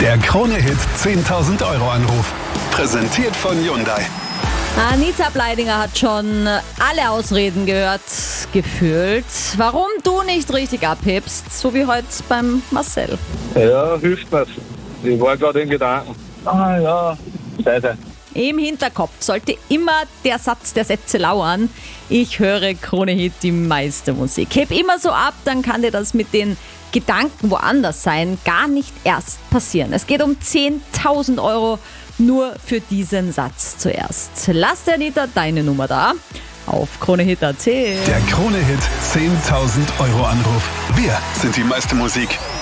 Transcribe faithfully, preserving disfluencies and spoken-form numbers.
Der Krone-Hit zehntausend Euro Anruf. Präsentiert von Hyundai. Anita Bleidinger hat schon alle Ausreden gehört, gefühlt, warum du nicht richtig abhebst, so wie heute beim Marcel. Ja, hilft mir's. Ich war gerade in Gedanken. Ah ja, scheiße. Im Hinterkopf sollte immer der Satz der Sätze lauern. Ich höre Krone-Hit, die meiste Musik. Heb immer so ab, dann kann dir das mit den Gedanken woanders sein gar nicht erst passieren. Es geht um zehntausend Euro nur für diesen Satz zuerst. Lass der Anita deine Nummer da auf Krone-Hit Punkt at. Der Krone-Hit zehntausend Euro Anruf. Wir sind die meiste Musik.